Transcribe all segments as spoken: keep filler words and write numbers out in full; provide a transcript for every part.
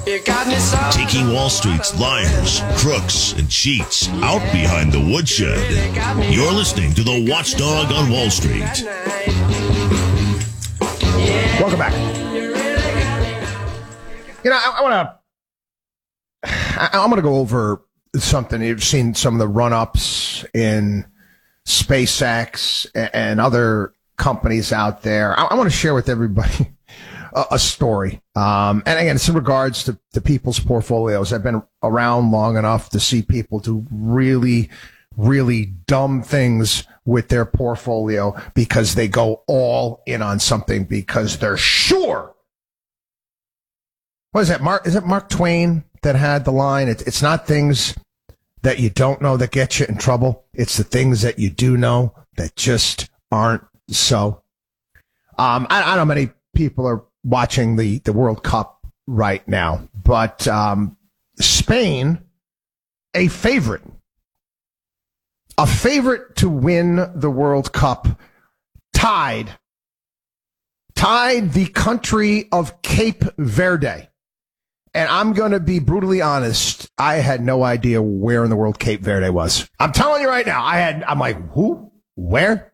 Taking Wall Street's liars, crooks, and cheats out behind the woodshed. You're listening to the Watchdog on Wall Street. Welcome back. You know, I, I want to. I'm going to go over something. You've seen some of the run-ups in SpaceX and other companies out there. I, I want to share with everybody a, a story. Um, and again, it's in regards to, to people's portfolios. I've been around long enough to see people do really, really dumb things with their portfolio because they go all in on something because they're sure. What is that, Mark? Is it Mark Twain that had the line? It, it's not things that you don't know that get you in trouble. It's the things that you do know that just aren't so. Um, I, I don't know how many people are watching the, the World Cup right now, but um, Spain, a favorite, a favorite to win the World Cup, tied, tied the country of Cape Verde. And I'm going to be brutally honest. I had no idea where in the world Cape Verde was. I'm telling you right now. I had, I'm like, who? Where?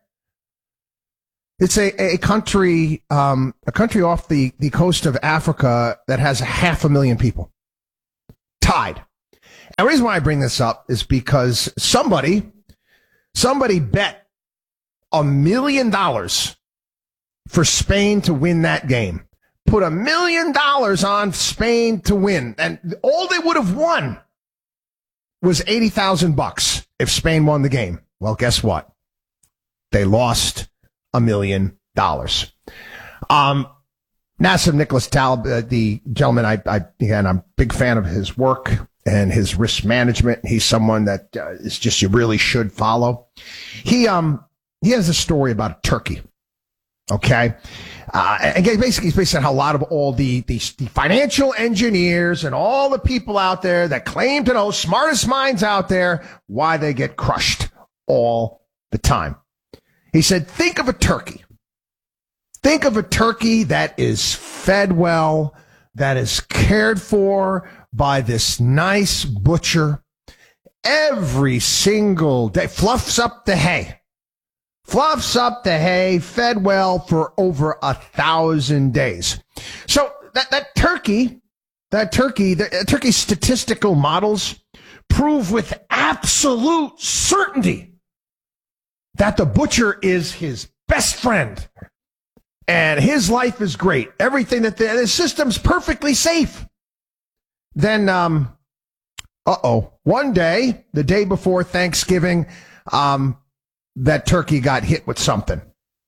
It's a, a country, um, a country off the, the coast of Africa that has half a million people. Tied. And the reason why I bring this up is because somebody, somebody bet a million dollars for Spain to win that game. Put a million dollars on Spain to win, and all they would have won was eighty thousand bucks if Spain won the game. Well, guess what? They lost a million dollars. Um, Nassim Nicholas Taleb, uh, the gentleman, I, I again, I'm a big fan of his work and his risk management. He's someone that uh, is just you really should follow. He um he has a story about a turkey. Okay. Uh, and basically, he's basically how a lot of all the, the, the financial engineers and all the people out there that claim to know, smartest minds out there, why they get crushed all the time. He said, think of a turkey. Think of a turkey that is fed well, that is cared for by this nice butcher every single day, fluffs up the hay. Fluffs up the hay, fed well for over a thousand days. So that, that turkey, that turkey, the uh, turkey statistical models prove with absolute certainty that the butcher is his best friend and his life is great. Everything that the, the system's perfectly safe. Then, um, uh-oh, one day, the day before Thanksgiving, um, that turkey got hit with something,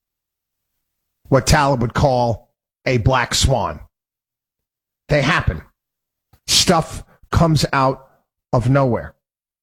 what Taleb would call a black swan. They happen. Stuff comes out of nowhere.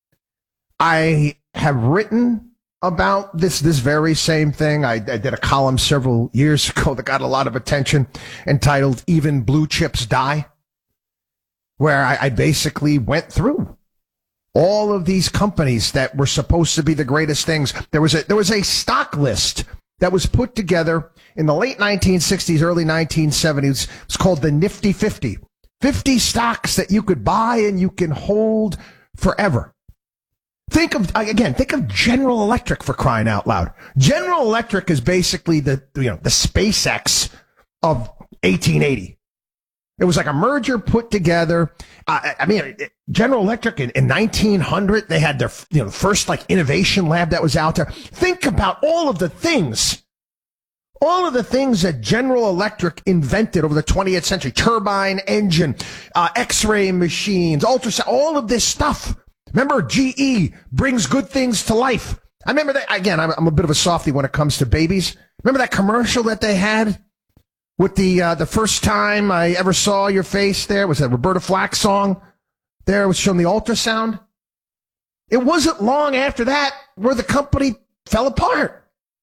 I have written about this, this very same thing. I, I did a column several years ago that got a lot of attention entitled Even Blue Chips Die, where I, I basically went through all of these companies that were supposed to be the greatest things. There was a, there was a stock list that was put together in the late nineteen sixties, early nineteen seventies. It's called the Nifty fifty. fifty stocks that you could buy and you can hold forever. Think of, again, think of General Electric, for crying out loud. General Electric is basically the, you know, the SpaceX of eighteen eighty. It was like a merger put together. Uh, I mean, General Electric in, in nineteen hundred, they had their, you know, first like innovation lab that was out there. Think about all of the things, all of the things that General Electric invented over the twentieth century: turbine engine, uh, X-ray machines, ultrasound, all of this stuff. Remember, G E brings good things to life. I remember that. Again, I'm, I'm a bit of a softie when it comes to babies. Remember that commercial that they had? With the uh, the first time I ever saw your face there was that Roberta Flack song. There was showing the ultrasound. It wasn't long after that where the company fell apart.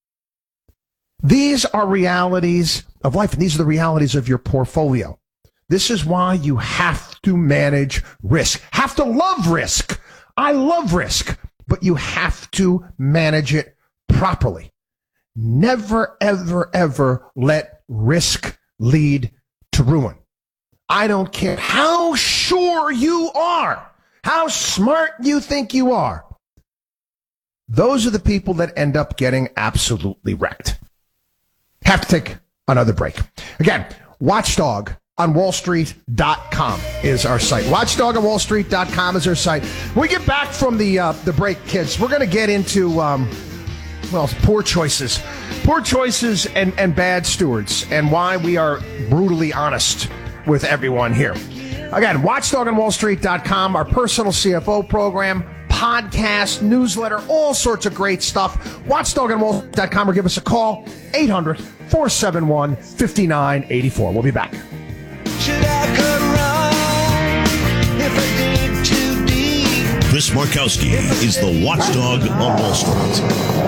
These are realities of life, and these are the realities of your portfolio. This is why you have to manage risk. Have to love risk. I love risk, but you have to manage it properly. Never, ever, ever let risk lead to ruin. I don't care how sure you are, how smart you think you are. Those are the people that end up getting absolutely wrecked. Have to take another break. Again, Watchdog on Wall Street dot com is our site. Watchdog on Wall Street dot com is our site. When we get back from the uh, the break, kids, we're going to get into, um, well, poor choices. Poor choices and, and bad stewards, and why we are brutally honest with everyone here. Again, Watchdog on Wall Street dot com, our personal C F O program, podcast, newsletter, all sorts of great stuff. Watchdog on Wall Street dot com, or give us a call, eight hundred, four seven one, five nine eight four. We'll be back. Should I cut wrong if I dig too deep? Chris Markowski is the Watchdog on Wall Street.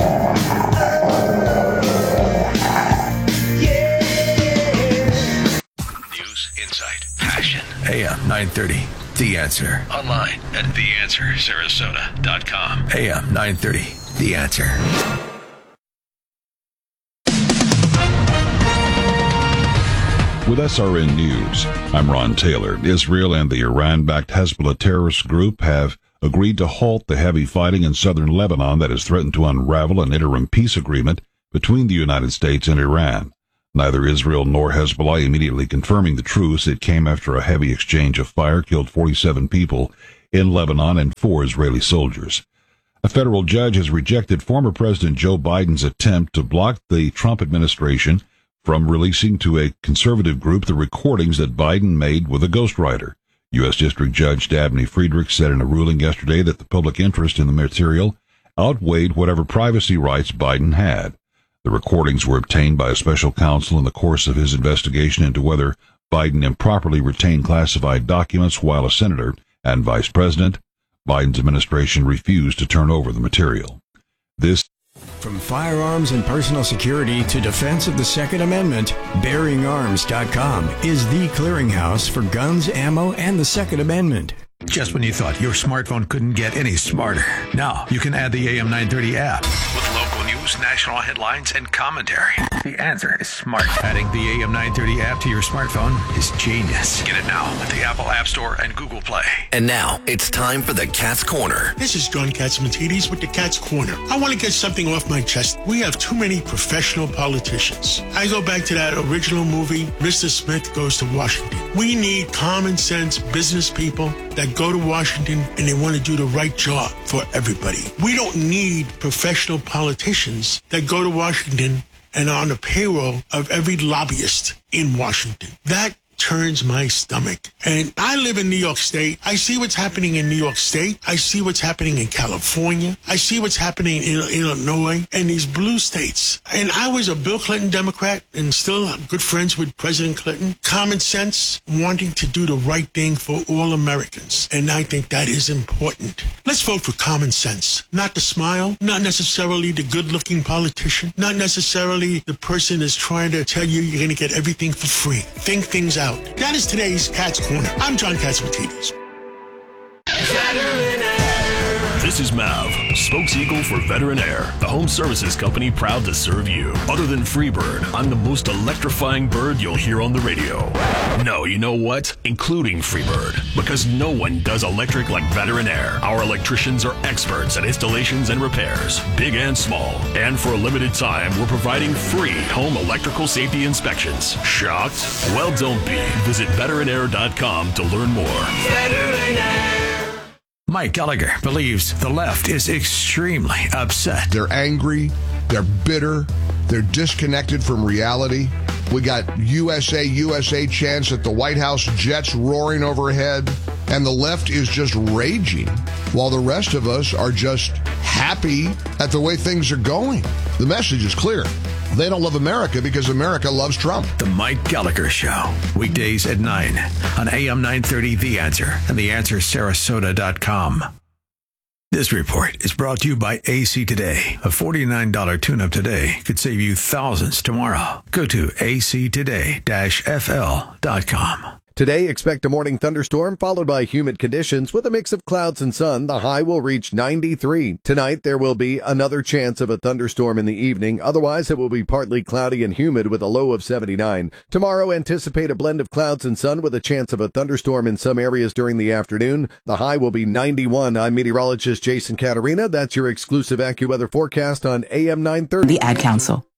Yeah. News, insight, passion. A M nine thirty, The Answer. Online at the answer sarasota dot com. A M nine thirty, The Answer. With S R N News, I'm Ron Taylor. Israel and the Iran-backed Hezbollah terrorist group have agreed to halt the heavy fighting in southern Lebanon that has threatened to unravel an interim peace agreement between the United States and Iran. Neither Israel nor Hezbollah immediately confirming the truce. It came after a heavy exchange of fire killed forty-seven people in Lebanon and four Israeli soldiers. A federal judge has rejected former President Joe Biden's attempt to block the Trump administration from releasing to a conservative group the recordings that Biden made with a ghostwriter. U S. District Judge Dabney Friedrich said in a ruling yesterday that the public interest in the material outweighed whatever privacy rights Biden had. The recordings were obtained by a special counsel in the course of his investigation into whether Biden improperly retained classified documents while a senator and vice president. Biden's administration refused to turn over the material. This From firearms and personal security to defense of the Second Amendment, Bearing Arms dot com is the clearinghouse for guns, ammo, and the Second Amendment. Just when you thought your smartphone couldn't get any smarter, now you can add the A M nine thirty app with local news, national headlines, and commentary. The answer is smart. Adding the A M nine thirty app to your smartphone is genius. Get it now at the Apple App Store and Google Play. And now it's time for the Cat's Corner. This is John Catsimatidis with the Cat's Corner. I want to get something off my chest. We have too many professional politicians. I go back to that original movie, Mister Smith Goes to Washington. We need common sense business people that go to Washington and they want to do the right job for everybody. We don't need professional politicians that go to Washington and are on the payroll of every lobbyist in Washington. That turns my stomach. And I live in New York State. I see what's happening in New York State. I see what's happening in California. I see what's happening in Illinois and these blue states. And I was a Bill Clinton Democrat and still good friends with President Clinton. Common sense, wanting to do the right thing for all Americans. And I think that is important. Let's vote for common sense. Not the smile, not necessarily the good-looking politician, not necessarily the person that's trying to tell you you're going to get everything for free. Think things out. That is today's Cat's Corner. I'm John Catsimatidis. This is Mav, spokes-eagle for Veteran Air, the home services company proud to serve you. Other than Freebird, I'm the most electrifying bird you'll hear on the radio. No, you know what? Including Freebird, because no one does electric like Veteran Air. Our electricians are experts at installations and repairs, big and small. And for a limited time, we're providing free home electrical safety inspections. Shocked? Well, don't be. Visit veteran air dot com to learn more. Veteran Air. Mike Gallagher believes the left is extremely upset. They're angry, they're bitter, they're disconnected from reality. We got U S A, U S A chants at the White House, jets roaring overhead, and the left is just raging, while the rest of us are just happy at the way things are going. The message is clear. They don't love America because America loves Trump. The Mike Gallagher Show, weekdays at nine on A M nine thirty The Answer and the answer sarasota dot com. This report is brought to you by A C Today. A forty-nine dollars tune-up today could save you thousands tomorrow. Go to A C today dash F L dot com. Today, expect a morning thunderstorm followed by humid conditions with a mix of clouds and sun. The high will reach ninety-three. Tonight, there will be another chance of a thunderstorm in the evening. Otherwise, it will be partly cloudy and humid with a low of seventy-nine. Tomorrow, anticipate a blend of clouds and sun with a chance of a thunderstorm in some areas during the afternoon. The high will be ninety-one. I'm meteorologist Jason Caterina. That's your exclusive AccuWeather forecast on A M nine thirty. The Ad Council.